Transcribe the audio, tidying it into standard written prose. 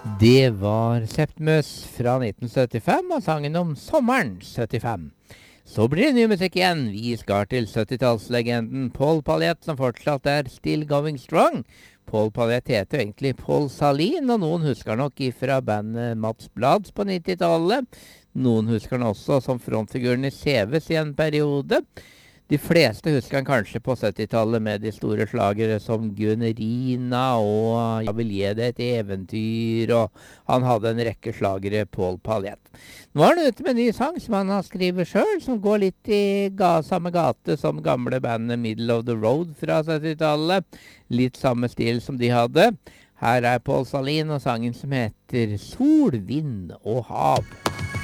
Det var Septimus fra 1975 og sangen om sommeren 75. Så blir det ny musikk igjen. Vi skal til 70-tallslegenden Paul Paulette, som fortsatt er still going strong. Paul Paulette heter jo egentlig Paul Salin, og noen husker nok ifra bandet Mats Blads på 90-tallet. Noen husker han også som frontfiguren i CVs i en periode. De fleste husker han kanskje på 70-tallet med de store slagere som Gunnerina og Jeg vil gi deg et eventyr, og han hadde en rekke slagere, Paul Paulette. Nå er han ute med en ny sang som han har skrevet selv, som går litt i samme gate som gamle bandet Middle of the Road fra 70-tallet. Litt samme stil som de hadde. Her er Paul Salin og sangen som heter Sol, vind og hav.